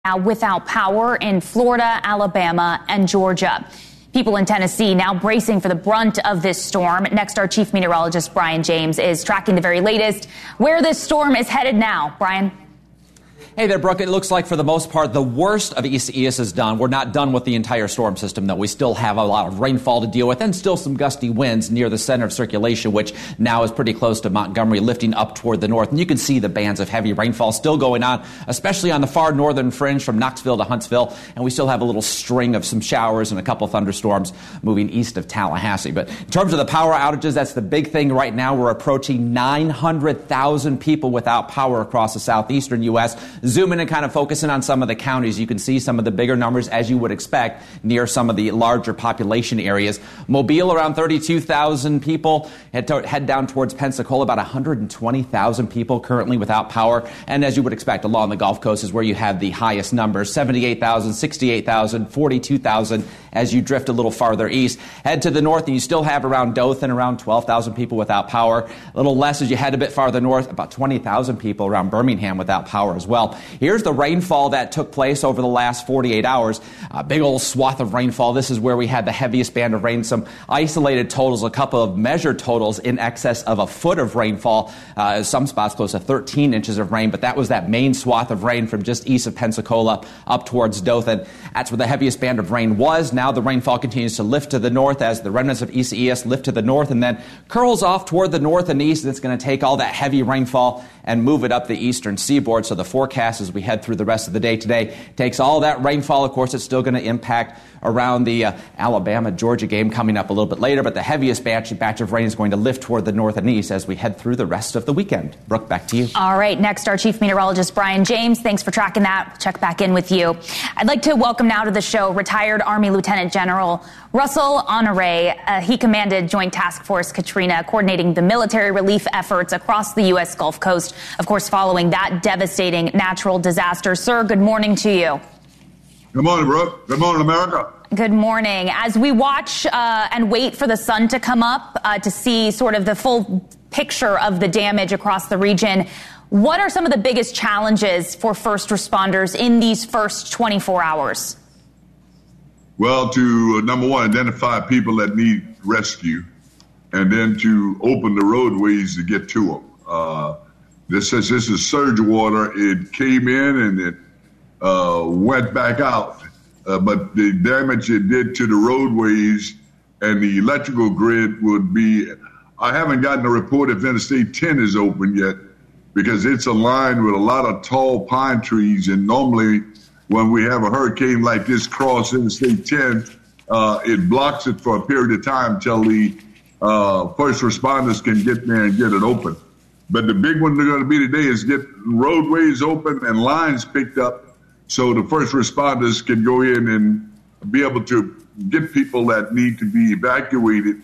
Now without power in Florida, Alabama, and Georgia. People in Tennessee now bracing for the brunt of this storm. Next, our chief meteorologist, Brian James, is tracking the very latest where this storm is headed now. Brian? Hey there, Brooke. It looks like, for the most part, the worst of Isaias is done. We're not done with the entire storm system, though. We still have a lot of rainfall to deal with and still some gusty winds near the center of circulation, which now is pretty close to Montgomery, lifting up toward the north. And you can see the bands of heavy rainfall still going on, especially on the far northern fringe from Knoxville to Huntsville. And we still have a little string of some showers and a couple thunderstorms moving east of Tallahassee. But in terms of the power outages, that's the big thing right now. We're approaching 900,000 people without power across the southeastern U.S., zoom in and kind of focusing on some of the counties. You can see some of the bigger numbers, as you would expect, near some of the larger population areas. Mobile, around 32,000 people. Head down towards Pensacola, about 120,000 people currently without power. And as you would expect, along the Gulf Coast is where you have the highest numbers, 78,000, 68,000, 42,000 as you drift a little farther east. Head to the north, and you still have around Dothan, around 12,000 people without power. A little less as you head a bit farther north, about 20,000 people around Birmingham without power as well. Here's the rainfall that took place over the last 48 hours. A big old swath of rainfall. This is where we had the heaviest band of rain. Some isolated totals, a couple of measured totals in excess of a foot of rainfall. Some spots close to 13 inches of rain, but that was that main swath of rain from just east of Pensacola up towards Dothan. That's where the heaviest band of rain was. Now the rainfall continues to lift to the north as the remnants of Isaias lift to the north and then curls off toward the north and east. And it's going to take all that heavy rainfall and move it up the eastern seaboard. So the forecast as we head through the rest of the day today takes all that rainfall. Of course, it's still going to impact around the Alabama-Georgia game coming up a little bit later, but the heaviest batch of rain is going to lift toward the north and east as we head through the rest of the weekend. Brooke, back to you. All right, next, our chief meteorologist, Brian James. Thanks for tracking that. We'll check back in with you. I'd like to welcome now to the show retired Army Lieutenant General Russell Honore. He commanded Joint Task Force Katrina, coordinating the military relief efforts across the U.S. Gulf Coast, of course, following that devastating natural disaster. Sir, good morning to you. Good morning, Brooke. Good morning, America. Good morning. As we watch and wait for the sun to come up to see sort of the full picture of the damage across the region, what are some of the biggest challenges for first responders in these first 24 hours? Well, to, number one, identify people that need rescue, and then to open the roadways to get to them. This is surge water. It came in and it went back out. But the damage it did to the roadways and the electrical grid would be, I haven't gotten a report if Interstate 10 is open yet, because it's aligned with a lot of tall pine trees. And normally when we have a hurricane like this cross Interstate 10, it blocks it for a period of time till the first responders can get there and get it open. But the big one they're going to be today is get roadways open and lines picked up so the first responders can go in and be able to get people that need to be evacuated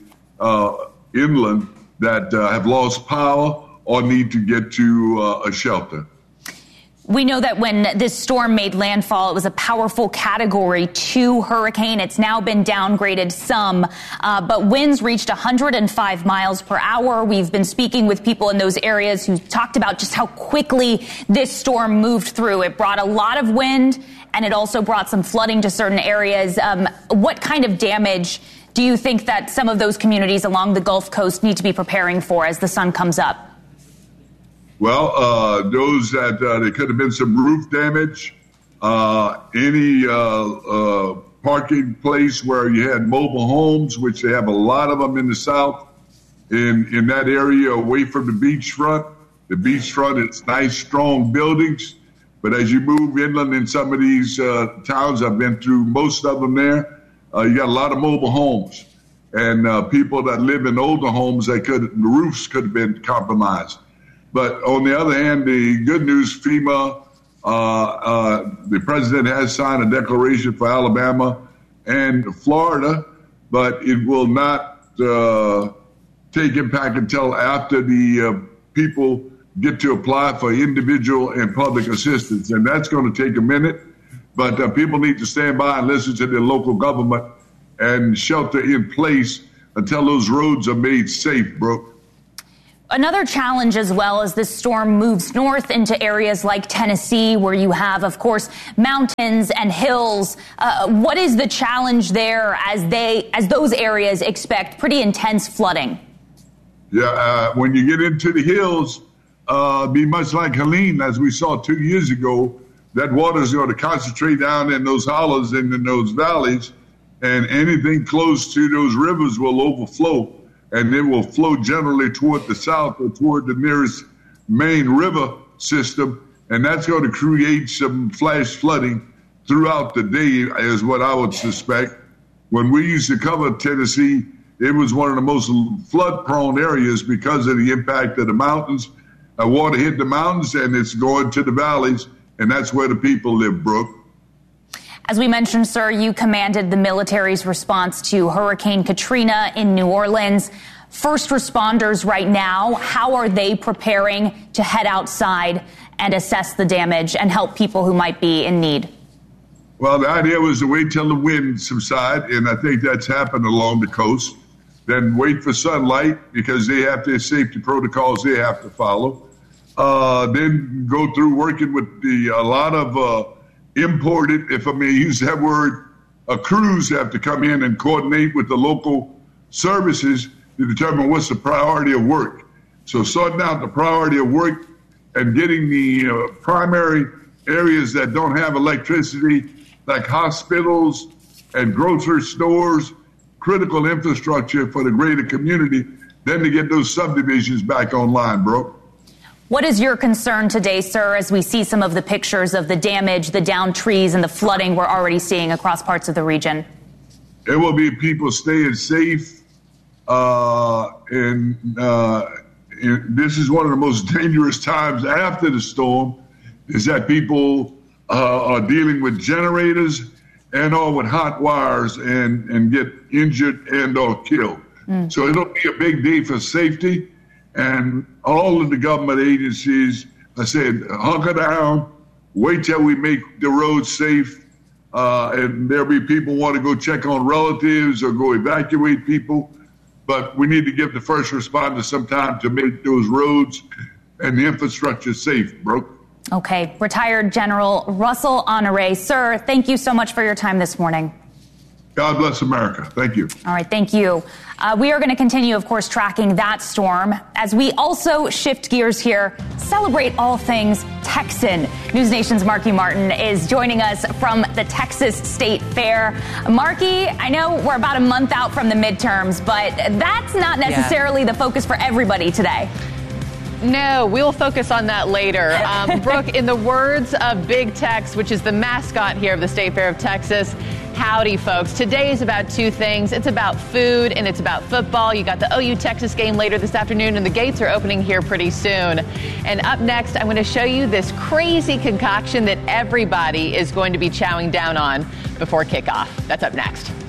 inland that have lost power or need to get to a shelter. We know that when this storm made landfall, it was a powerful Category 2 hurricane. It's now been downgraded some, but winds reached 105 miles per hour. We've been speaking with people in those areas who talked about just how quickly this storm moved through. It brought a lot of wind, and it also brought some flooding to certain areas. What kind of damage do you think that some of those communities along the Gulf Coast need to be preparing for as the sun comes up? Well, those that there could have been some roof damage, any parking place where you had mobile homes, which they have a lot of them in the South, in that area away from the beachfront. The beachfront is nice, strong buildings, but as you move inland in some of these towns, I've been through most of them there, you got a lot of mobile homes. And people that live in older homes, the roofs could have been compromised. But on the other hand, the good news, FEMA, the president has signed a declaration for Alabama and Florida, but it will not take impact until after the people get to apply for individual and public assistance. And that's going to take a minute, but people need to stand by and listen to their local government and shelter in place until those roads are made safe, Brooke. Another challenge as well as this storm moves north into areas like Tennessee, where you have, of course, mountains and hills. What is the challenge there as those areas expect pretty intense flooding? Yeah, when you get into the hills, be much like Helene, as we saw 2 years ago. That water is going to concentrate down in those hollows and in those valleys, and anything close to those rivers will overflow. And it will flow generally toward the south or toward the nearest main river system. And that's going to create some flash flooding throughout the day, is what I would suspect. When we used to cover Tennessee, it was one of the most flood-prone areas because of the impact of the mountains. Water hit the mountains, and it's going to the valleys, and that's where the people live, Brooke. As we mentioned, sir, you commanded the military's response to Hurricane Katrina in New Orleans. First responders right now, how are they preparing to head outside and assess the damage and help people who might be in need? Well, the idea was to wait till the wind subside, and I think that's happened along the coast. Then wait for sunlight because they have their safety protocols they have to follow. Then go through working with a lot of imported, if I may use that word, crews have to come in and coordinate with the local services to determine what's the priority of work. So sorting out the priority of work and getting the primary areas that don't have electricity, like hospitals and grocery stores, critical infrastructure for the greater community, then to get those subdivisions back online, bro. What is your concern today, sir, as we see some of the pictures of the damage, the downed trees, and the flooding we're already seeing across parts of the region? It will be people staying safe. And this is one of the most dangerous times after the storm, is that people are dealing with generators and or with hot wires and get injured and or killed. So it'll be a big day for safety. And all of the government agencies, I said, hunker down, wait till we make the roads safe. And there'll be people want to go check on relatives or go evacuate people. But we need to give the first responders some time to make those roads and the infrastructure safe, bro. Okay. Retired General Russell Honore. Sir, thank you so much for your time this morning. God bless America. Thank you. All right. Thank you. We are going to continue, of course, tracking that storm as we also shift gears here, celebrate all things Texan. News Nation's Marky Martin is joining us from the Texas State Fair. Marky, I know we're about a month out from the midterms, but that's not necessarily the focus for everybody today. No, we'll focus on that later. Brooke, in the words of Big Tex, which is the mascot here of the State Fair of Texas, howdy, folks. Today is about two things. It's about food and it's about football. You got the OU Texas game later this afternoon, and the gates are opening here pretty soon. And up next, I'm going to show you this crazy concoction that everybody is going to be chowing down on before kickoff. That's up next.